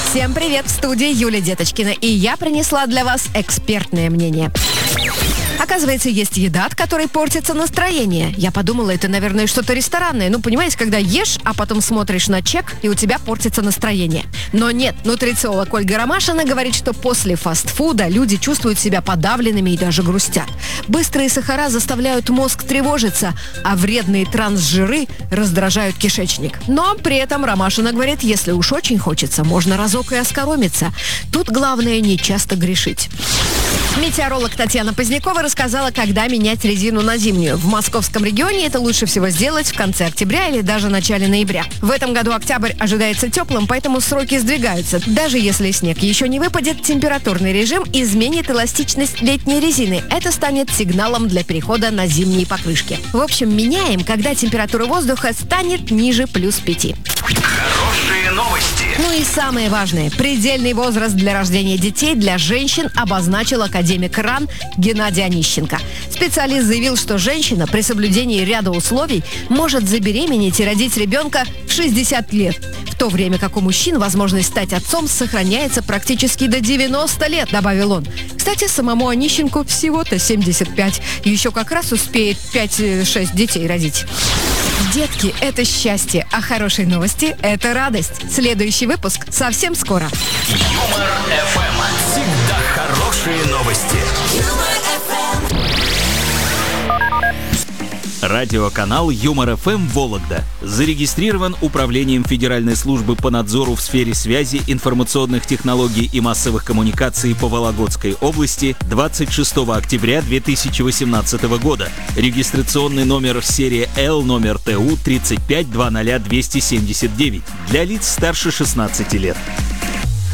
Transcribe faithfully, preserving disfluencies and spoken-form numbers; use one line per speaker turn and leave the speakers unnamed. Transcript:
Всем привет, в студии Юлия Деточкина, и я принесла для вас экспертное мнение. Оказывается, есть еда, от которой портится настроение. Я подумала, это, наверное, что-то ресторанное. Ну, понимаете, когда ешь, а потом смотришь на чек, и у тебя портится настроение. Но нет, нутрициолог Ольга Ромашина говорит, что после фастфуда люди чувствуют себя подавленными и даже грустят. Быстрые сахара заставляют мозг тревожиться, а вредные трансжиры раздражают кишечник. Но при этом Ромашина говорит, если уж очень хочется, можно разок и оскоромиться. Тут главное не часто грешить. Метеоролог Татьяна Позднякова рассказала, когда менять резину на зимнюю. В московском регионе это лучше всего сделать в конце октября или даже начале ноября. В этом году октябрь ожидается теплым, поэтому сроки сдвигаются. Даже если снег еще не выпадет, температурный режим изменит эластичность летней резины. Это станет сигналом для перехода на зимние покрышки. В общем, меняем, когда температура воздуха станет ниже плюс пяти.
Хорошие новости.
Ну и самое важное. Предельный возраст для рождения детей для женщин обозначил академик РАН Геннадий Онищенко. Специалист заявил, что женщина при соблюдении ряда условий может забеременеть и родить ребенка в шестьдесат лет. В то время как у мужчин возможность стать отцом сохраняется практически до девяноста лет, добавил он. Кстати, самому Онищенку всего-то семьдесят пять. И еще как раз успеет пять-шесть детей родить. Детки – это счастье, а хорошие новости – это радость. Следующий выпуск совсем скоро.
Юмор эф эм. Всегда хорошие новости.
Радиоканал Юмор эф эм Вологда зарегистрирован Управлением Федеральной службы по надзору в сфере связи, информационных технологий и массовых коммуникаций по Вологодской области двадцать шестого октября две тысячи восемнадцатого года. Регистрационный номер серия Л номер Т У тридцать пять двадцать ноль двести семьдесят девять для лиц старше шестнадцати лет.